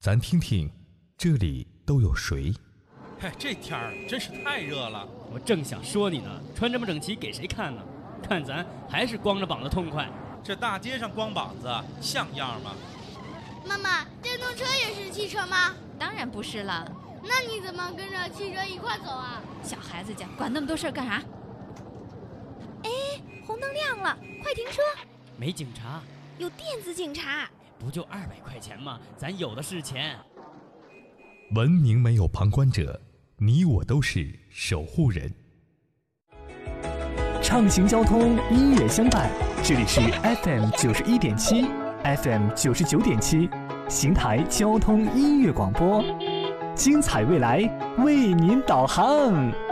咱听听这里都有谁？ 嘿，这天儿真是太热了。 我正想说你呢，穿这么整齐给谁看呢？看咱还是光着膀子痛快。 这大街上光膀子像样吗？ 妈妈，电动车也是汽车吗？ 当然不是了。 那你怎么跟着汽车一块走啊？ 小孩子家管那么多事儿干啥？哎，红灯亮了，快停车！ 没警察， 有电子警察。 不就200块钱吗？咱有的是钱。 文明没有旁观者，你我都是守护人。 畅行交通，音乐相伴，这里是 FM 91.7 FM 99.7邢台交通音乐广播，精彩未来为您导航。